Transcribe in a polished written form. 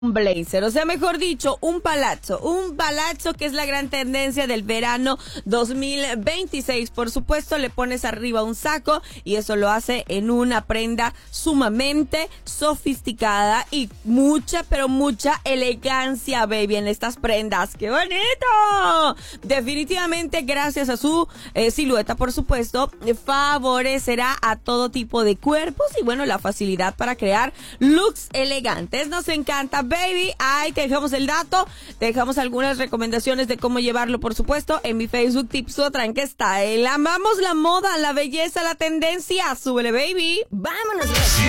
un blazer, o sea, mejor dicho, un palazzo que es la gran tendencia del verano 2026. Por supuesto, le pones arriba un saco y eso lo hace en una prenda sumamente sofisticada y mucha, pero mucha elegancia, baby, en estas prendas. ¡Qué bonito! Definitivamente, gracias a su silueta, por supuesto, favorecerá a todo tipo de cuerpos y, bueno, la facilidad para crear looks elegantes. Nos encanta, baby. Ahí te dejamos el dato, te dejamos algunas recomendaciones de cómo llevarlo, por supuesto, en mi Facebook Tips Otran, que está. Amamos la moda, la belleza, la tendencia. Súbele, baby. Vámonos.